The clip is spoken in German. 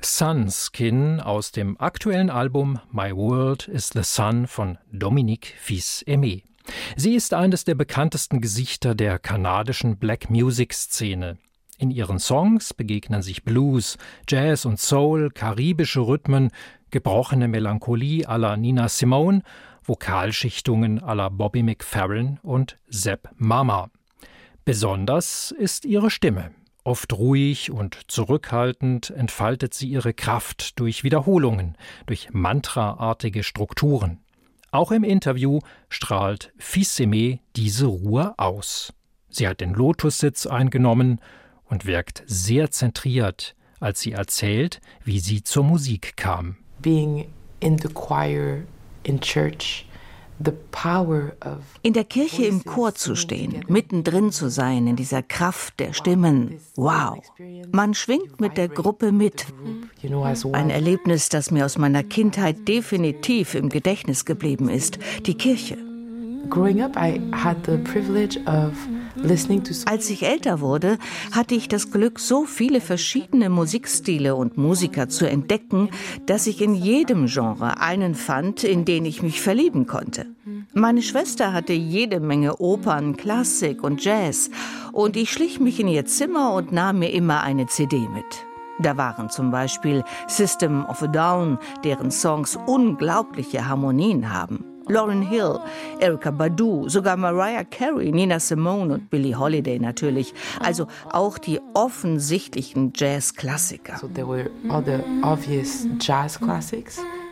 Sunskin aus dem aktuellen Album My World is the Sun von Dominique Fils-Aimé. Sie ist eines der bekanntesten Gesichter der kanadischen Black-Music-Szene. In ihren Songs begegnen sich Blues, Jazz und Soul, karibische Rhythmen, gebrochene Melancholie à la Nina Simone, Vokalschichtungen à la Bobby McFerrin und Sepp Mama. Besonders ist ihre Stimme. Oft ruhig und zurückhaltend entfaltet sie ihre Kraft durch Wiederholungen, durch mantraartige Strukturen. Auch im Interview strahlt Fils-Aimé diese Ruhe aus. Sie hat den Lotussitz eingenommen und wirkt sehr zentriert, als sie erzählt, wie sie zur Musik kam. Being in the choir in church. In der Kirche im Chor zu stehen, mittendrin zu sein in dieser Kraft der Stimmen. Wow! Man schwingt mit der Gruppe mit. Ein Erlebnis, das mir aus meiner Kindheit definitiv im Gedächtnis geblieben ist. Die Kirche. Als ich älter wurde, hatte ich das Glück, so viele verschiedene Musikstile und Musiker zu entdecken, dass ich in jedem Genre einen fand, in den ich mich verlieben konnte. Meine Schwester hatte jede Menge Opern, Klassik und Jazz, und ich schlich mich in ihr Zimmer und nahm mir immer eine CD mit. Da waren zum Beispiel System of a Down, deren Songs unglaubliche Harmonien haben. Lauryn Hill, Erykah Badu, sogar Mariah Carey, Nina Simone und Billie Holiday natürlich. Also auch die offensichtlichen Jazz-Klassiker. So there were all the obvious jazz classics.